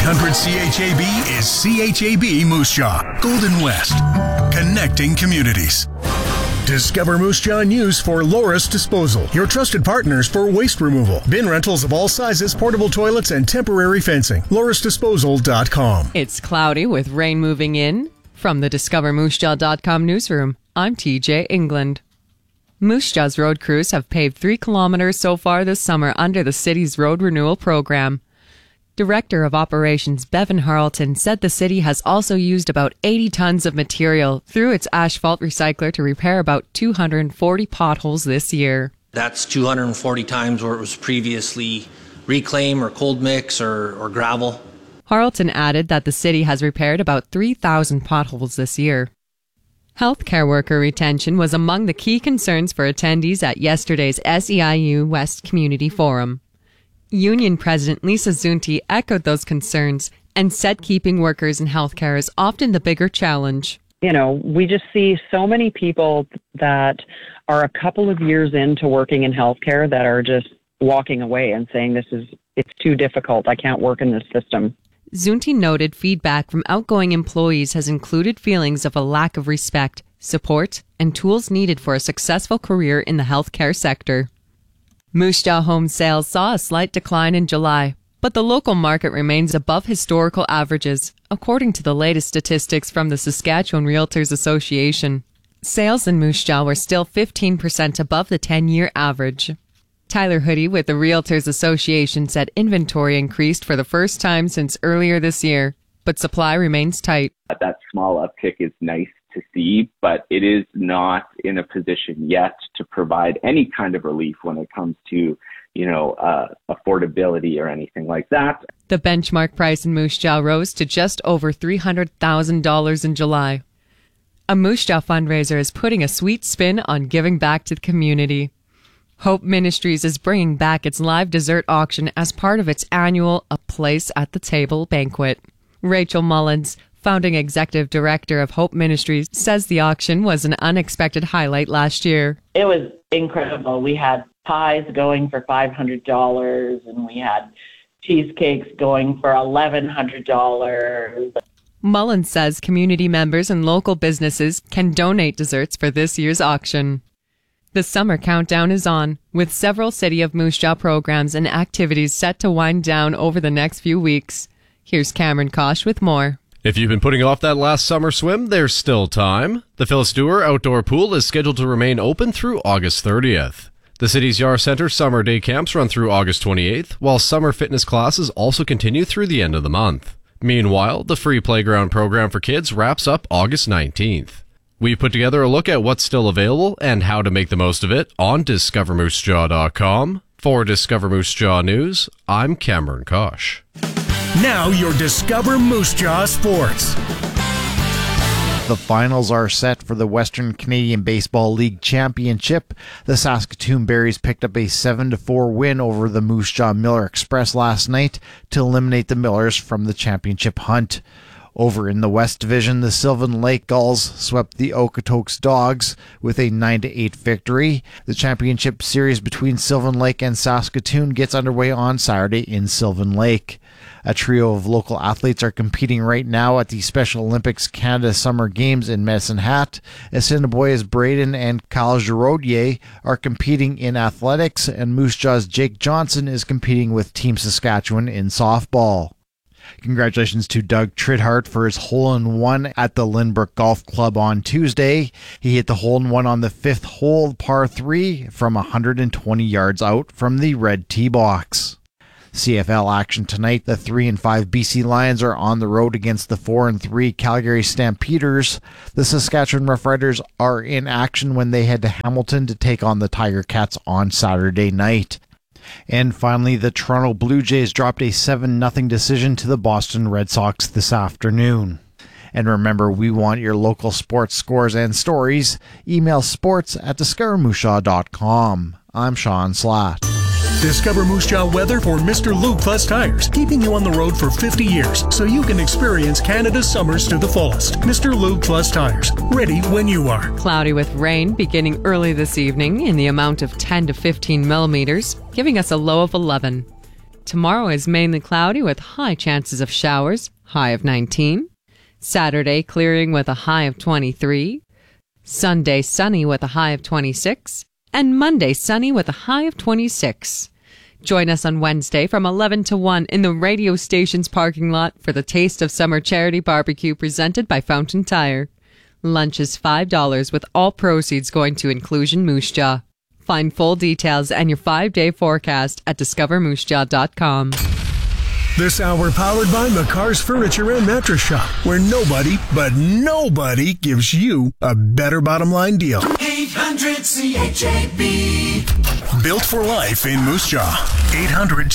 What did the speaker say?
800 CHAB is CHAB Moose Jaw, Golden West, connecting communities. Discover Moose Jaw News for Loris Disposal, your trusted partners for waste removal, bin rentals of all sizes, portable toilets, and temporary fencing. LorisDisposal.com. It's cloudy with rain moving in. From the DiscoverMooseJaw.com newsroom, I'm TJ England. Moose Jaw's road crews have paved 3 kilometers so far this summer under the city's road renewal program. Director of Operations Bevan Harleton said the city has also used about 80 tons of material through its asphalt recycler to repair about 240 potholes this year. That's 240 times where it was previously reclaim or cold mix or gravel. Harleton added that the city has repaired about 3,000 potholes this year. Healthcare worker retention was among the key concerns for attendees at yesterday's SEIU West Community Forum. Union President Lisa Zunti echoed those concerns and said keeping workers in healthcare is often the bigger challenge. You know, we just see so many people that are a couple of years into working in healthcare that are just walking away and saying it's too difficult. I can't work in this system. Zunti noted feedback from outgoing employees has included feelings of a lack of respect, support, and tools needed for a successful career in the healthcare sector. Moose Jaw home sales saw a slight decline in July, but the local market remains above historical averages, according to the latest statistics from the Saskatchewan Realtors Association. Sales in Moose Jaw were still 15% above the 10-year average. Tyler Hoodie with the Realtors Association said inventory increased for the first time since earlier this year, but supply remains tight. That small uptick is nice to see, but it is not in a position yet to provide any kind of relief when it comes to, affordability or anything like that. The benchmark price in Moose Jaw rose to just over $300,000 in July. A Moose Jaw fundraiser is putting a sweet spin on giving back to the community. Hope Ministries is bringing back its live dessert auction as part of its annual A Place at the Table banquet. Rachel Mullins, founding executive director of Hope Ministries, says the auction was an unexpected highlight last year. It was incredible. We had pies going for $500 and we had cheesecakes going for $1,100. Mullins says community members and local businesses can donate desserts for this year's auction. The summer countdown is on, with several City of Moose Jaw programs and activities set to wind down over the next few weeks. Here's Cameron Kosh with more. If you've been putting off that last summer swim, there's still time. The Phyllis Dewar Outdoor Pool is scheduled to remain open through August 30th. The city's Yar Center summer day camps run through August 28th, while summer fitness classes also continue through the end of the month. Meanwhile, the free playground program for kids wraps up August 19th. We put together a look at what's still available and how to make the most of it on DiscoverMooseJaw.com. For Discover Moose Jaw News, I'm Cameron Kosh. Now your Discover Moose Jaw Sports. The finals are set for the Western Canadian Baseball League Championship. The Saskatoon Berries picked up a 7-4 win over the Moose Jaw Miller Express last night to eliminate the Millers from the championship hunt. Over in the West Division, the Sylvan Lake Gulls swept the Okotoks Dogs with a 9-8 victory. The championship series between Sylvan Lake and Saskatoon gets underway on Saturday in Sylvan Lake. A trio of local athletes are competing right now at the Special Olympics Canada Summer Games in Medicine Hat. Assiniboia's Braden and Kyle Giraudier are competing in athletics, and Moose Jaw's Jake Johnson is competing with Team Saskatchewan in softball. Congratulations to Doug Tridhart for his hole-in-one at the Lynbrook Golf Club on Tuesday. He hit the hole-in-one on the 5th hole, par 3, from 120 yards out from the red tee box. CFL action tonight. The 3-5 BC Lions are on the road against the 4-3 Calgary Stampeders. The Saskatchewan Roughriders are in action when they head to Hamilton to take on the Tiger Cats on Saturday night. And finally, the Toronto Blue Jays dropped a 7-0 decision to the Boston Red Sox this afternoon. And remember, we want your local sports scores and stories. Email sports@discovermoosjaw.com. I'm Sean Slatt. Discover Moose Jaw weather for Mr. Lube Plus Tires, keeping you on the road for 50 years so you can experience Canada's summers to the fullest. Mr. Lube Plus Tires, ready when you are. Cloudy with rain beginning early this evening in the amount of 10 to 15 millimeters, giving us a low of 11. Tomorrow is mainly cloudy with high chances of showers, high of 19. Saturday clearing with a high of 23. Sunday sunny with a high of 26. And Monday sunny with a high of 26. Join us on Wednesday from 11 to 1 in the radio station's parking lot for the Taste of Summer charity barbecue presented by Fountain Tire. Lunch is $5 with all proceeds going to Inclusion Moose Jaw. Find full details and your 5-day forecast at discovermoosejaw.com. This hour powered by McCarr's Furniture and Mattress Shop, where nobody, but nobody gives you a better bottom line deal. 800 CHAB. Built for life in Moose Jaw. 800